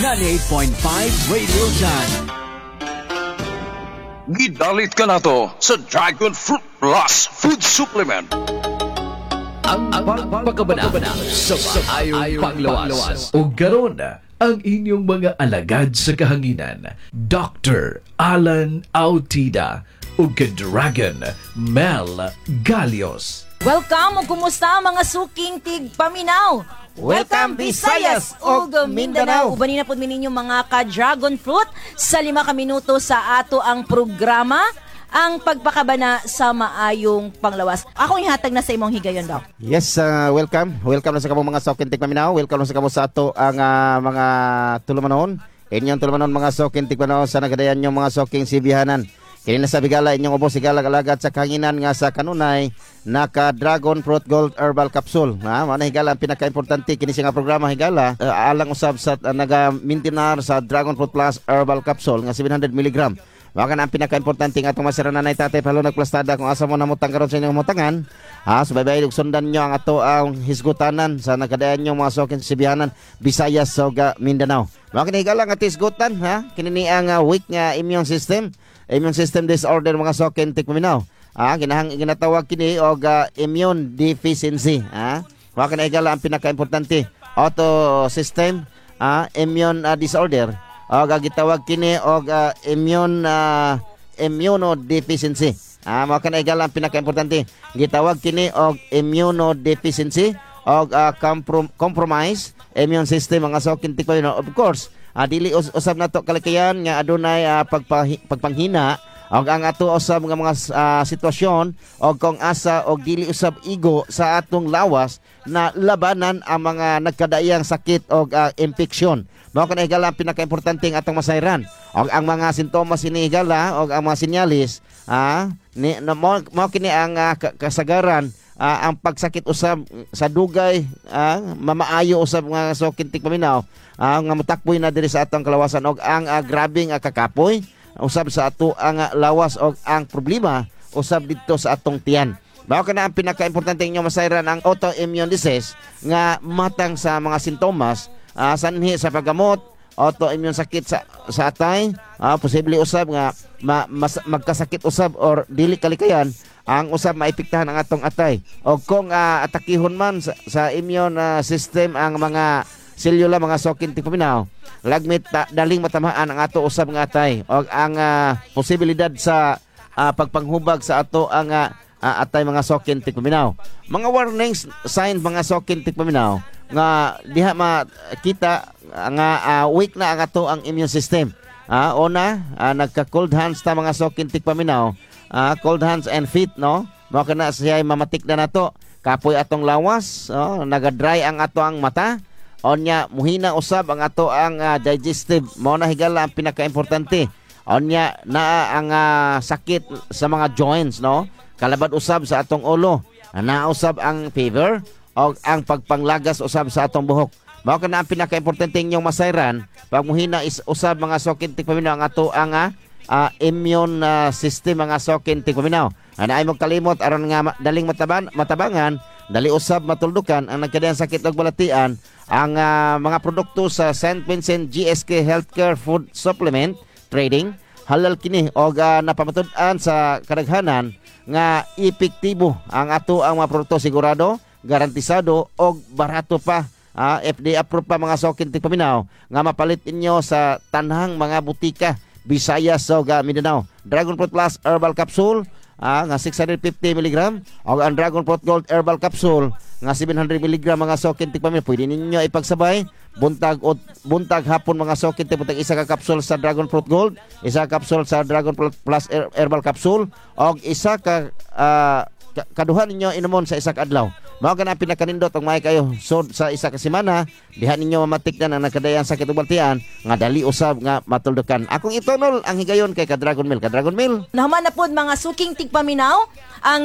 98.5 Radio Jan. Gidalit ka na to sa Dragon Fruit Plus Food Supplement. Ang pagpakabanana sa maayong panglawas. O garon ang inyong mga alagad sa kahanginan, Dr. Alan Autida o Dragon Mel Galios. Welcome o kumusta mga suking tigpaminaw? Welcome, Visayas ug Mindanao. Ubanin na po ninyo mga ka-dragon fruit sa 5 minuto sa ato ang programa, ang pagpakabana sa maayong panglawas. Ako ihatag na sa imong higayon daw. Yes, welcome. Welcome na sa kamong mga sokin tigpaminaw. Welcome na sa kamong sa ato ang mga tulumanon. Inyong tulumanon mga sokin tigpaminaw sa nagadayan yung mga soking sibihanan. Kini na sa bigala inyong ubos sigala alagad sa kanginan nga sa kanunay naka Dragon Fruit Gold Herbal Capsule. Mao na higala ang pinaka-importante kini nga programa higala alang usab sa naga-maintainer sa Dragon Fruit Plus Herbal Capsule nga 700 mg. Mao kana ang pinaka-importante nga atong masiranan nay tatay palo nagplastada kung asa mo namutang karon sa inyong mutangan. Subaybay ug sundan nyo ang ato ang hisgutanan sa nagadayan nyo mga sokin sibihanan Visayas ug Mindanao. Mao kini higala nga tisgutan kini ni ang weak nga immune system disorder mga sokin tigpaminaw. Ginatawag kini og immune deficiency. Mao kini higala ang pinaka-importante auto system immune disorder. Gitawag kini og immunodeficiency. Mao kana igala ang pinaka-importante. Gitawag kini og immunodeficiency og compromise immune system mga sokin tigpaminaw. Of course, dili usab nato kalikayan nga adunay pagpanghina og ang ato usab nga mga sitwasyon og kung asa og dili usab igo sa atong lawas na labanan ang mga nagkadaiyang sakit og infeksyon. Mao kana higala ang pinaka-importante ang atong masayran. Og ang mga sintomas ini higala og ang mga sinyalis mao kini ang kasagaran ang pagsakit usab sa dugay mamaayo usab nga sokin tigpaminaw nga mutakboy na diri sa atong kalawasan og ang grabing kakapoy usab sa ato ang lawas og ang problema usab dito sa atong tiyan. Mao kana ang pinaka-importante inyo masayran ang autoimmune disease nga matang sa mga sintomas sanhi sa paggamot autoimmune sakit sa atay posible usab nga magkasakit usab or dili kalikayan ang usab maipiktahan ang atong atay o kung atakihon man sa immune system ang mga selula mga sokin tigpaminaw lagmit daling matamaan ang ato usab nga atay o ang posibilidad sa pagpanghubag sa ato ang atay mga sokin tigpaminaw. Mga warnings sign mga sokin tigpaminaw nga diha makita nga weak na ang ato ang immune system. Una, nagka-cold hands ta mga sokin tigpaminaw. Cold hands and feet, no? Mao kana siya mamatik na nato. Kapoy atong lawas, naga-dry ang ato ang mata. Onya muhina usab ang ato ang digestive. Mao na higala ang pinaka-importante. Onya na ang sakit sa mga joints, no? Kalabad usab sa atong ulo. Nausab ang fever o ang pagpanglagas usab sa atong buhok. Mao kana ang pinaka-importante inyong masayran pag muhina is usab mga sokin tigpaminaw ang ato ang immune system mga sokin tigpaminaw. Anaay mo kalimot aron nga daling matabangan, dali usab matuldukan ang nagkadayan sakit ug balatian ang mga produkto sa St. Vincent GSK Healthcare Food Supplement Trading. Halal kini og napamatud-an sa kadaghanan nga epektibo ang ato ang mga produkto sigurado, garantisado og barato pa. FDA approved pa mga sokin tigpaminaw nga mapalit inyo sa tanhang mga butika Visayas ug Mindanao. Dragon Fruit Plus Herbal Capsule nga 650 mg o ang Dragon Fruit Gold Herbal Capsule nga 700 mg mga sokin tigpaminaw. Pwede ninyo ipagsabay buntag hapon mga sokin tigpaminaw. Isa ka capsule sa Dragon Fruit Gold, isa ka capsule sa Dragon Fruit Plus Herbal Capsule o isa ka kaduhan ninyo inumon sa isa ka adlaw. Mao kana pinakanindot og may kayo so sa isa ka semana diha ninyo mamatik na ang nakadayan sakit ug baltian nga dali usab nga matuldukan. Akong itonol ang higayon kay Dragon Mel. Dragon Mel. Nahuman na pod mga suking tigpaminaw ang